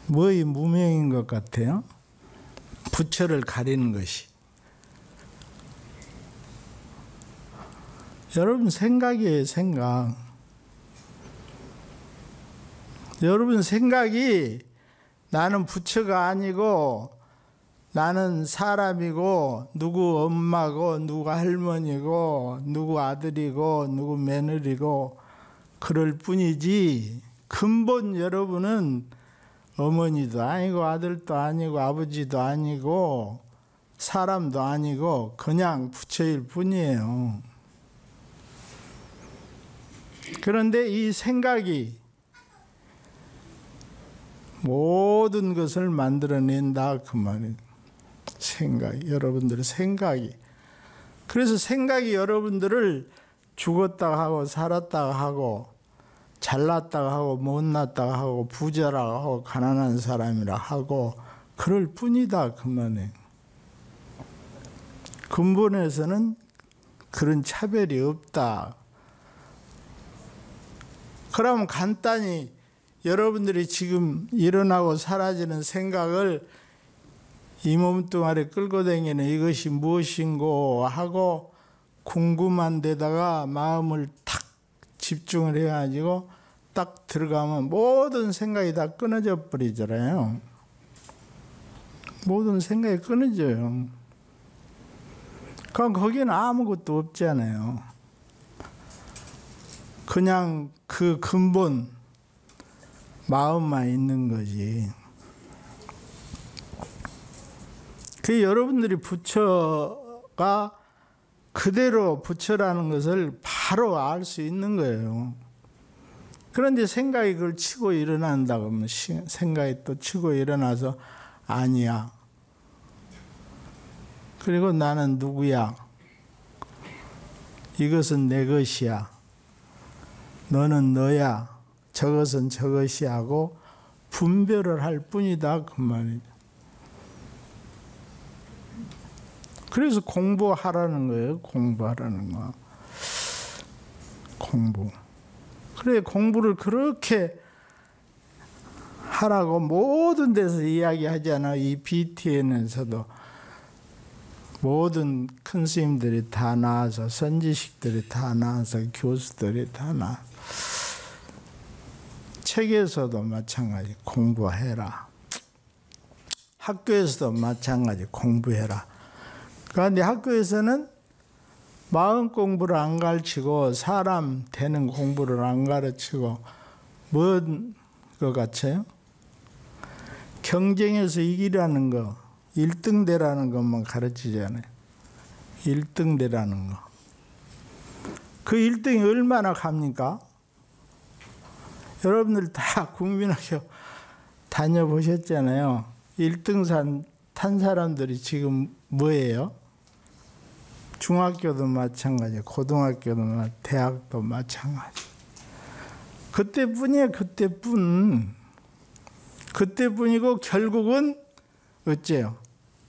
뭐의 무명인 것 같아요? 부처를 가리는 것이. 여러분 생각이에요, 생각. 여러분 생각이 나는 부처가 아니고 나는 사람이고 누구 엄마고 누구 할머니고 누구 아들이고 누구 며느리고 그럴 뿐이지, 근본 여러분은 어머니도 아니고 아들도 아니고 아버지도 아니고 사람도 아니고 그냥 부처일 뿐이에요. 그런데 이 생각이 모든 것을 만들어낸다 그 말이에요. 생각이, 여러분들의 생각이. 그래서 생각이 여러분들을 죽었다가 하고 살았다가 하고 잘났다가 하고 못났다가 하고 부자라고 하고 가난한 사람이라 하고 그럴 뿐이다 그 말이에요. 근본에서는 그런 차별이 없다. 그러면 간단히 여러분들이 지금 일어나고 사라지는 생각을 이 몸뚱아리 끌고 다니는 이것이 무엇인고 하고 궁금한 데다가 마음을 탁 집중을 해가지고 딱 들어가면 모든 생각이 다 끊어져 버리잖아요. 모든 생각이 끊어져요. 그럼 거기는 아무것도 없잖아요. 그냥 그 근본 마음만 있는 거지. 그 여러분들이 부처가 그대로 부처라는 것을 바로 알 수 있는 거예요. 그런데 생각이 그걸 치고 일어난다 그러면 생각이 또 치고 일어나서 아니야. 그리고 나는 누구야? 이것은 내 것이야. 너는 너야. 저것은 저것이 하고 분별을 할 뿐이다 그 말이죠. 그래서 공부하라는 거예요. 공부하라는 거. 공부. 그래 공부를 그렇게 하라고 모든 데서 이야기하잖아. 이 BTN에서도 모든 큰 스님들이 다 나와서, 선지식들이 다 나와서, 교수들이 다 나와서, 책에서도 마찬가지 공부해라. 학교에서도 마찬가지 공부해라. 그런데 학교에서는 마음 공부를 안 가르치고 사람 되는 공부를 안 가르치고 뭔 것 같아요? 경쟁에서 이기라는 거, 1등 되라는 것만 가르치잖아요. 1등 되라는 거. 그 1등이 얼마나 갑니까? 여러분들 다 국민학교 다녀보셨잖아요. 1등 탄 사람들이 지금 뭐예요? 중학교도 마찬가지, 고등학교도 대학도 마찬가지. 그때뿐이에요. 그때뿐. 그때뿐이고 결국은 어째요?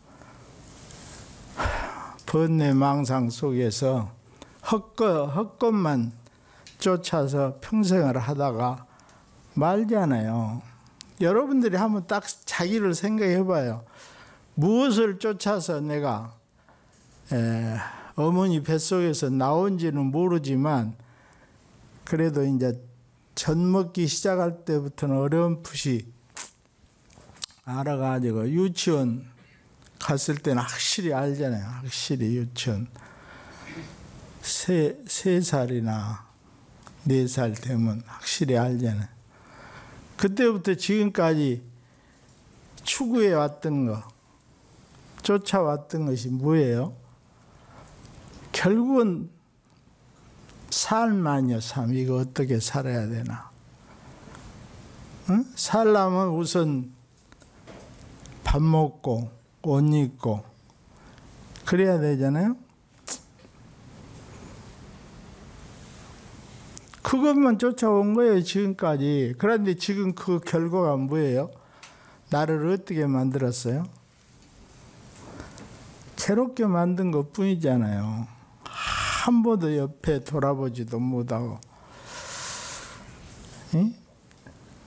번뇌망상 속에서 헛것만 쫓아서 평생을 하다가 말잖아요. 여러분들이 한번 딱 자기를 생각해 봐요. 무엇을 쫓아서 내가 어머니 뱃속에서 나온지는 모르지만 그래도 이제 젖 먹기 시작할 때부터는 어렴풋이 알아가지고 유치원 갔을 때는 확실히 알잖아요. 확실히 유치원 3살이나 4살 되면 확실히 알잖아요. 그때부터 지금까지 추구해 왔던 거, 쫓아왔던 것이 뭐예요? 결국은 삶 아니야, 삶. 이거 어떻게 살아야 되나? 응? 살려면 우선 밥 먹고 옷 입고 그래야 되잖아요. 그것만 쫓아온 거예요, 지금까지. 그런데 지금 그 결과가 뭐예요? 나를 어떻게 만들었어요? 괴롭게 만든 것 뿐이잖아요. 한 번도 옆에 돌아보지도 못하고. 응?